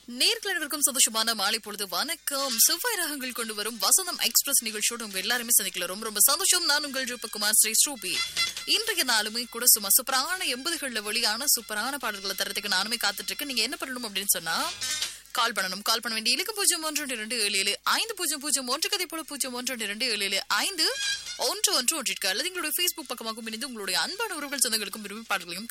நேர்களிடவிருக்கும் சந்தோஷமான மாலை பொழுது வணக்கம். செவ்வாய் ராகங்கள் கொண்டு வரும் வசந்தம் எக்ஸ்பிரஸ் நிகழ்ச்சியோடு உங்க எல்லாருமே சந்திக்கல. ரொம்ப ரொம்ப சந்தோஷம். நான் உங்கள் ரூபகுமார் ஸ்ரீ ஸ்ரூபி. இன்றைய நாளுமே கூட சும்மா சூப்பரான 80களில் வெளியான சூப்பரான பாடல்களை தரத்துக்கு நானுமே காத்துட்டு இருக்கேன். நீங்க என்ன பண்ணணும் அப்படின்னு சொன்னா கால் பண்ணணும். கால் பண்ண வேண்டிய இலக்கு 0112775001 கதை போல 0112775111 அல்லது எங்களுடைய Facebook பக்கமாகவும் இணைந்து உங்களுடைய அன்பான உறவுகள் சொந்தங்களுக்கும் விரும்பி பாடல்களையும்